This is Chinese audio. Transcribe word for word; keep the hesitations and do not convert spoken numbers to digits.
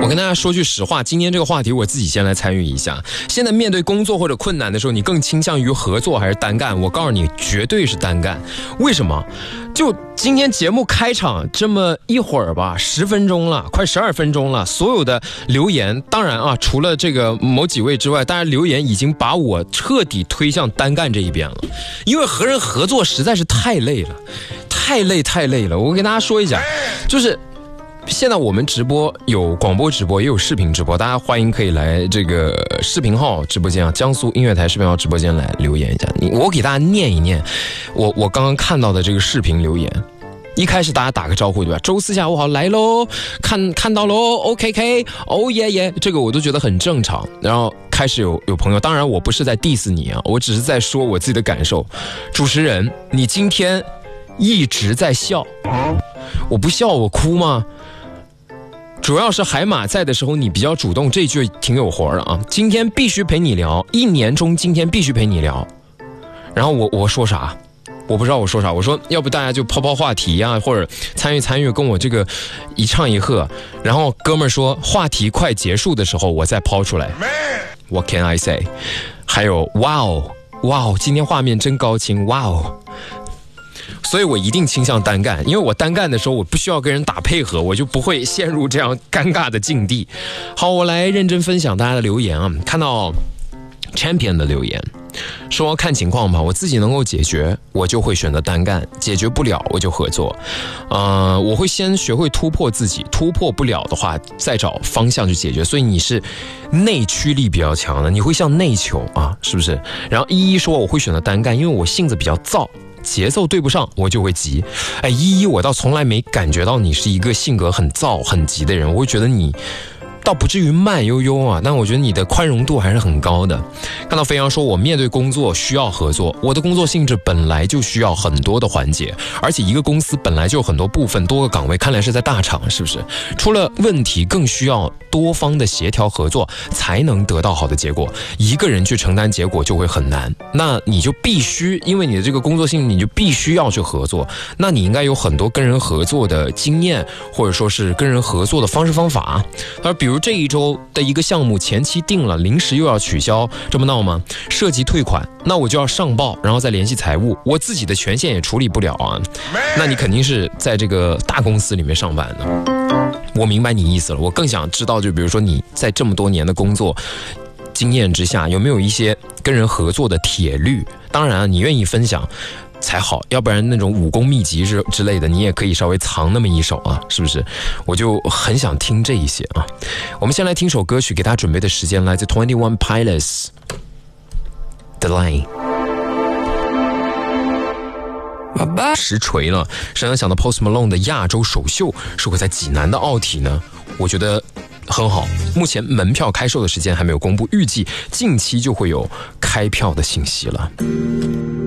我跟大家说句实话，今天这个话题我自己先来参与一下。现在面对工作或者困难的时候，你更倾向于合作还是单干？我告诉你，绝对是单干。为什么？就今天节目开场这么一会儿吧，十分钟了，快十二分钟了，所有的留言，当然啊，除了这个某几位之外，当然留言已经把我彻底推向单干这一边了。因为和人合作实在是太累了，太累太累了。我跟大家说一下，就是现在我们直播有广播直播，也有视频直播，大家欢迎可以来这个视频号直播间啊，江苏音乐台视频号直播间来留言一下。你我给大家念一念，我我刚刚看到的这个视频留言。一开始大家打个招呼对吧？周四下午好，来喽，看看到喽 ，OK K， 哦耶耶，这个我都觉得很正常。然后开始有有朋友，当然我不是在 diss 你啊，我只是在说我自己的感受。主持人，你今天一直在笑，我不笑我哭吗？主要是海马在的时候你比较主动，这句挺有活的啊。今天必须陪你聊，一年中今天必须陪你聊。然后我我说啥？我不知道我说啥。我说要不大家就抛抛话题啊，或者参与参与，跟我这个一唱一和。然后哥们儿说话题快结束的时候我再抛出来。What can I say？ 还有哇哦哇哦，今天画面真高清，哇哦。所以我一定倾向单干，因为我单干的时候我不需要跟人打配合，我就不会陷入这样尴尬的境地。好，我来认真分享大家的留言啊。看到 Champion 的留言说看情况吧，我自己能够解决我就会选择单干，解决不了我就合作。呃，我会先学会突破自己，突破不了的话再找方向去解决。所以你是内驱力比较强的，你会向内求啊，是不是？然后依依说我会选择单干，因为我性子比较躁，节奏对不上我就会急。哎，依依，我倒从来没感觉到你是一个性格很躁很急的人，我会觉得你倒不至于慢悠悠啊，但我觉得你的宽容度还是很高的。看到飞扬说我面对工作需要合作，我的工作性质本来就需要很多的环节，而且一个公司本来就有很多部分多个岗位，看来是在大厂，是不是？出了问题更需要多方的协调合作才能得到好的结果，一个人去承担结果就会很难，那你就必须因为你的这个工作性你就必须要去合作，那你应该有很多跟人合作的经验，或者说是跟人合作的方式方法。而比如这一周的一个项目前期定了，临时又要取消，这么闹吗？涉及退款，那我就要上报，然后再联系财务，我自己的权限也处理不了啊。那你肯定是在这个大公司里面上班的。我明白你意思了，我更想知道，就比如说你在这么多年的工作经验之下，有没有一些跟人合作的铁律？当然啊，你愿意分享才好，要不然那种武功秘籍之之类的，你也可以稍微藏那么一手啊，是不是？我就很想听这一些啊。我们先来听首歌曲，给大家准备的时间来自Twenty One Pilots The Line。实锤了，谁能想到 Post Malone 的亚洲首秀是会在济南的奥体呢？我觉得很好。目前门票开售的时间还没有公布，预计近期就会有开票的信息了。